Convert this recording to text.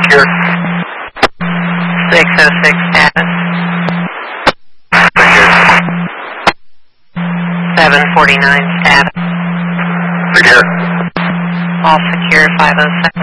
secure. 606 status. Secure. 749 status. Secure. All secure 507.